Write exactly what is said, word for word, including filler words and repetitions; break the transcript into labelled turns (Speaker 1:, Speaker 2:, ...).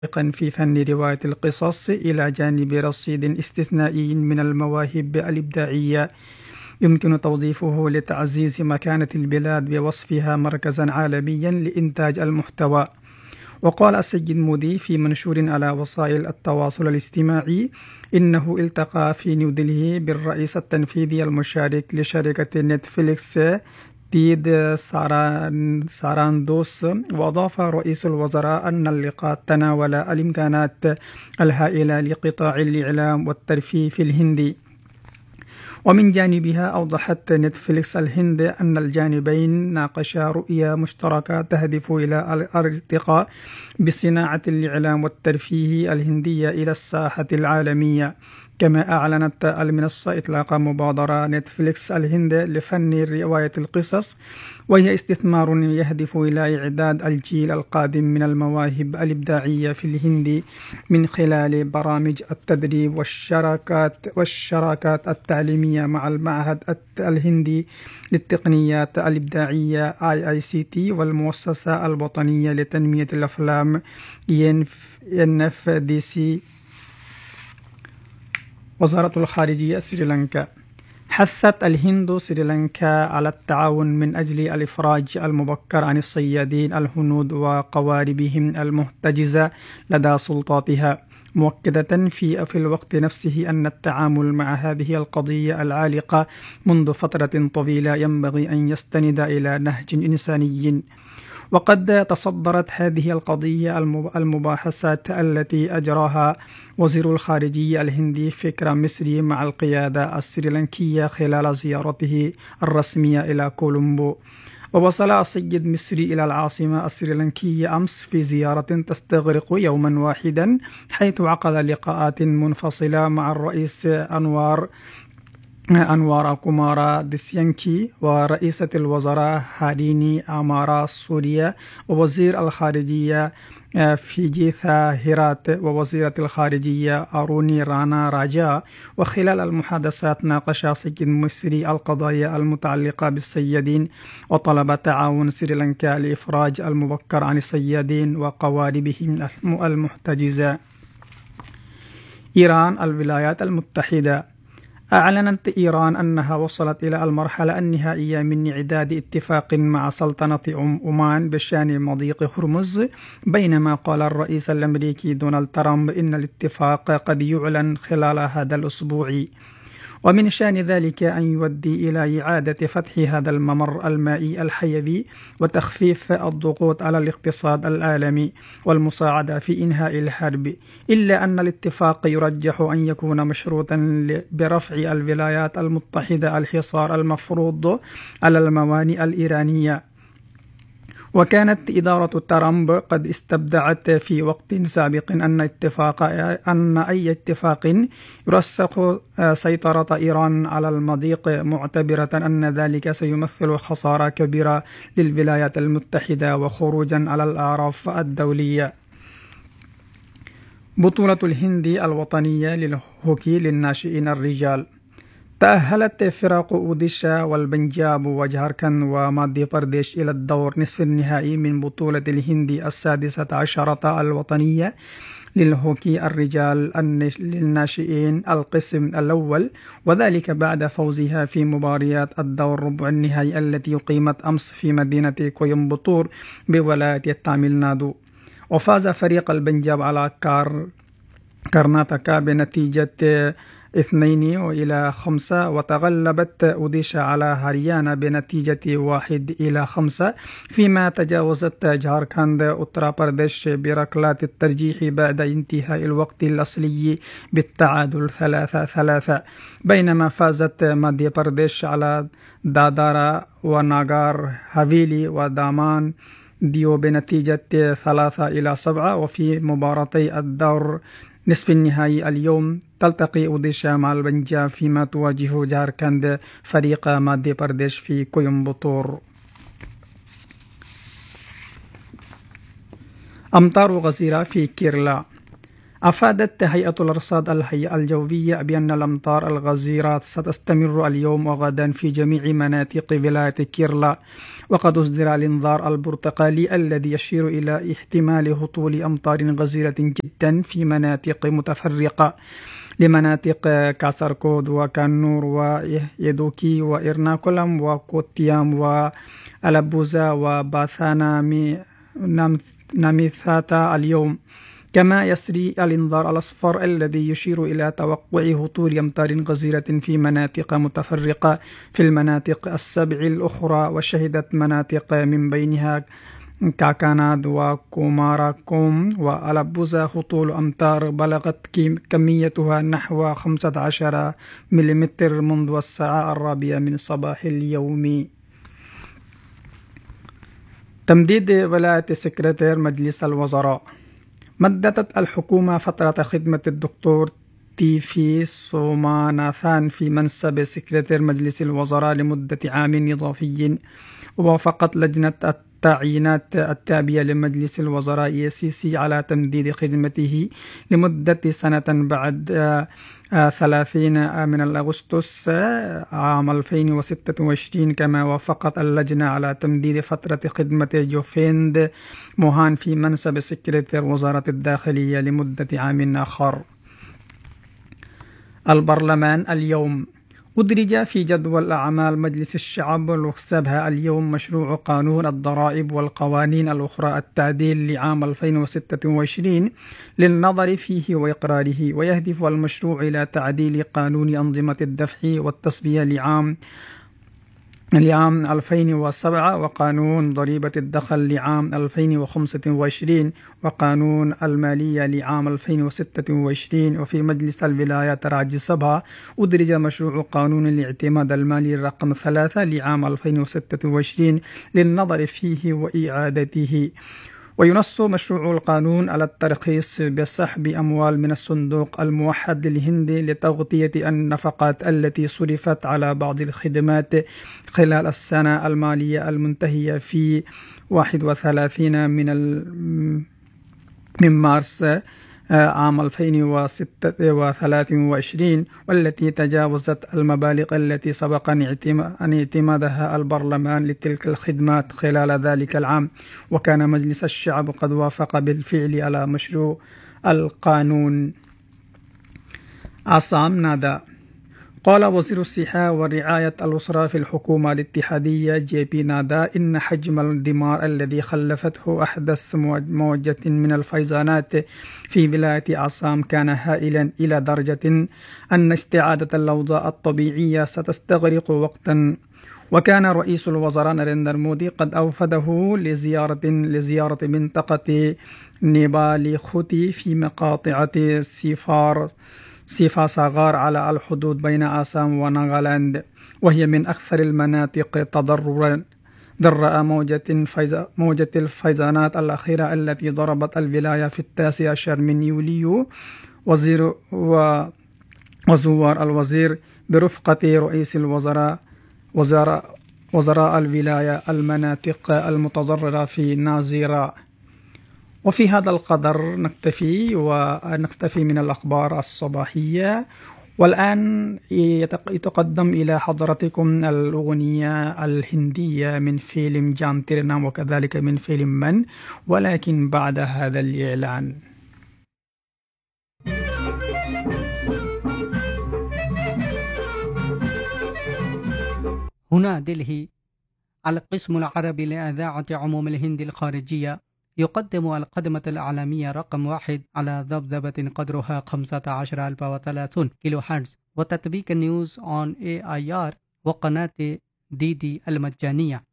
Speaker 1: في فن رواية القصص إلى جانب رصيد استثنائي من المواهب الإبداعية يمكن توظيفه لتعزيز مكانة البلاد بوصفها مركزا عالميا لإنتاج المحتوى. وقال السيد مودي في منشور على وسائل التواصل الاجتماعي إنه التقى في نيودلهي بالرئيس التنفيذي المشارك لشركة نتفليكس تيد ساراندوس. وأضاف رئيس الوزراء أن اللقاء تناول الإمكانات الهائلة لقطاع الإعلام والترفيه في الهند. ومن جانبها أوضحت نتفليكس الهند أن الجانبين ناقشا رؤية مشتركة تهدف إلى الارتقاء بصناعة الإعلام والترفيه الهندية إلى الساحة العالمية. كما أعلنت المنصة إطلاق مبادرة نتفليكس الهند لفن رواية القصص، وهي استثمار يهدف إلى إعداد الجيل القادم من المواهب الإبداعية في الهند من خلال برامج التدريب والشراكات والشراكات التعليمية مع المعهد الهندي للتقنيات الإبداعية آي آي سي تي والمؤسسة الوطنية لتنمية الأفلام إن إف دي سي. وزارة الخارجية سريلانكا. حثت الهند سريلانكا على التعاون من أجل الإفراج المبكر عن الصيادين الهنود وقواربهم المحتجزة لدى سلطاتها، مؤكدة في في الوقت نفسه أن التعامل مع هذه القضية العالقة منذ فترة طويلة ينبغي أن يستند إلى نهج إنساني. وقد تصدرت هذه القضية المباحثات التي أجراها وزير الخارجية الهندي فكرة مصري مع القيادة السريلانكية خلال زيارته الرسمية إلى كولومبو. ووصل السيد مصري إلى العاصمة السريلانكية أمس في زيارة تستغرق يوما واحدا، حيث عقد لقاءات منفصلة مع الرئيس أنوار أنوار كومارا ديسيانكي ورئيسة الوزراء هاريني أمارا سوريا ووزير الخارجية فيجيثا هيرات ووزيرة الخارجية أروني رانا راجا. وخلال المحادثات ناقش السيد مصري القضايا المتعلقة بالصيادين وطلب تعاون سريلانكا لإفراج المبكر عن الصيادين وقواربهم المحتجزة. إيران. الولايات المتحدة. أعلنت إيران أنها وصلت إلى المرحلة النهائية من إعداد اتفاق مع سلطنة عمان بشأن مضيق هرمز، بينما قال الرئيس الأمريكي دونالد ترامب إن الاتفاق قد يعلن خلال هذا الأسبوع. ومن شأن ذلك أن يؤدي إلى إعادة فتح هذا الممر المائي الحيوي وتخفيف الضغوط على الاقتصاد العالمي والمساعدة في إنهاء الحرب، إلا أن الاتفاق يرجح أن يكون مشروطا برفع الولايات المتحدة الحصار المفروض على الموانئ الإيرانية. وكانت إدارة ترامب قد استبدعت في وقت سابق أن اتفاق أن أي اتفاق يرسخ سيطرة إيران على المضيق، معتبرة أن ذلك سيمثل خسارة كبيرة للولايات المتحدة وخروجا على الأعراف الدولية. بطولة الهند الوطنية للهوكي للناشئين الرجال. تأهلت فرق أوديشا والبنجاب وجهاركند ومادي برديش إلى الدور نصف النهائي من بطولة الهند السادسة عشرة الوطنية للهوكي الرجال للناشئين القسم الأول، وذلك بعد فوزها في مباريات الدور ربع النهائي التي أقيمت أمس في مدينة كويمبتور بولاية تاميل نادو. وفاز فريق البنجاب على كار كرناتاكا بنتيجة اثنين إلى خمسة، وتغلبت أوديشا على هريانا بنتيجة واحد إلى خمسة، فيما تجاوزت جهاركند أوترا برديش بركلات الترجيح بعد انتهاء الوقت الأصلي بالتعادل ثلاثة ثلاثة، بينما فازت مادي برديش على دادارا وناغار هافيلي ودامان ديو بنتيجة ثلاثة إلى سبعة. وفي مباراتي الدور نصف النهائي اليوم تلتقي أوديشا مع البنجاب، فيما تواجه جهاركند فريق مادي برديش في كويمبتور. أمطار غزيرة في كيرلا. أفادت هيئة الأرصاد الجوية بأن الأمطار الغزيرة ستستمر اليوم وغدا في جميع مناطق ولاية كيرلا، وقد أصدر الإنذار البرتقالي الذي يشير إلى احتمال هطول أمطار غزيرة جدا في مناطق متفرقة لمناطق كاساركود وكانور ويدوكي وإرناكولم وكوتيام وألبوزا وباثانا ناميثاتا اليوم. كما يسري الإنذار الأصفر الذي يشير إلى توقع هطول أمطار غزيرة في مناطق متفرقة في المناطق السبع الأخرى، وشهدت مناطق من بينها كاكاناد وكوماراكوم وألبوزا هطول أمطار بلغت كميتها نحو خمسة عشر ملم منذ الساعة الرابعة من صباح اليوم. تمديد ولاية سكرتير مجلس الوزراء. مددت الحكومة فترة خدمة الدكتور تيفي سوماناثان في منصب سكرتير مجلس الوزراء لمدة عام إضافي. ووافقت لجنة التعيينات التابعة لمجلس الوزراء إي سي سي على تمديد خدمته لمدة سنة بعد ثلاثين من أغسطس عام ألفين وستة وعشرين. كما وافقت اللجنة على تمديد فترة خدمة جوفيند موهان في منصب سكرتير وزارة الداخلية لمدة عام آخر. البرلمان اليوم. أدرج في جدول أعمال مجلس الشعب وحسابها اليوم مشروع قانون الضرائب والقوانين الأخرى التعديل لعام ألفين وستة وعشرين للنظر فيه وإقراره، ويهدف المشروع إلى تعديل قانون أنظمة الدفع والتصفية لعام لعام ألفين وسبعة وقانون ضريبة الدخل لعام ألفين وخمسة وعشرين وقانون المالية لعام ألفين وستة وعشرين. وفي مجلس الولايات راجي سبها أدرج مشروع قانون الاعتماد المالي رقم ثلاثة لعام ألفين وستة وعشرين للنظر فيه وإعادته. وينص مشروع القانون على الترخيص بسحب أموال من الصندوق الموحد للهند لتغطية النفقات التي صرفت على بعض الخدمات خلال السنة المالية المنتهية في واحد وثلاثين من من مارس عام ألفين وستة وعشرين، والتي تجاوزت المبالغ التي سبق أن اعتمدها البرلمان لتلك الخدمات خلال ذلك العام. وكان مجلس الشعب قد وافق بالفعل على مشروع القانون. عصام نادى. قال وزير الصحة ورعاية الأسرة في الحكومة الاتحادية جي بي نادا إن حجم الدمار الذي خلفته أحدث موجة من الفيضانات في ولاية عصام كان هائلا إلى درجة أن استعادة الأوضاع الطبيعية ستستغرق وقتا. وكان رئيس الوزراء ناريندرا مودي قد أوفده لزيارة لزيارة منطقة نيبالي خوتي في مقاطعة سيفار سيفا صغار على الحدود بين آسام وناغالاند، وهي من أكثر المناطق تضررا جراء موجة موجة الفيضانات الأخيرة التي ضربت الولاية في التاسع عشر من يوليو. وزير وزوار الوزير برفقة رئيس الوزراء وزراء وزراء الولاية المناطق المتضررة في نازيرا. وفي هذا القدر نكتفي ونكتفي من الأخبار الصباحية. والآن يتقدم إلى حضراتكم الأغنية الهندية من فيلم جان تيرنا وكذلك من فيلم من، ولكن بعد هذا الإعلان.
Speaker 2: هنا دلهي، القسم العربي لإذاعة عموم الهند الخارجية يقدم القدمة الإعلامية رقم واحد على ذبذبة قدرها خمسة عشر ألف وثلاثون كيلو هرتز، وتطبيق النيوز أون إيه آي آر وقناة دي دي المجانية.